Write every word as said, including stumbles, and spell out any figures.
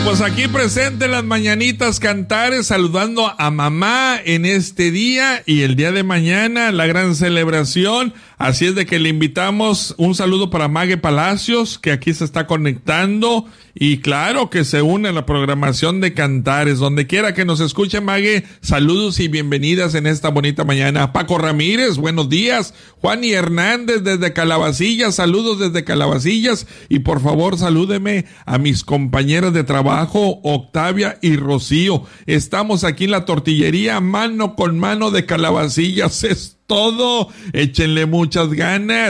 pues aquí presente las mañanitas cantares, saludando a mamá en este día y el día de mañana, la gran celebración. Así es de que le invitamos un saludo para Mague Palacios, que aquí se está conectando, y claro que se une a la programación de Cantares. Donde quiera que nos escuche, Mague, saludos y bienvenidas en esta bonita mañana. Paco Ramírez, buenos días. Juan y Hernández desde Calabacillas, saludos desde Calabacillas, y por favor salúdeme a mis compañeras de trabajo, Octavia y Rocío. Estamos aquí en la tortillería mano con mano de Calabacillas. Es todo, échenle muchas ganas.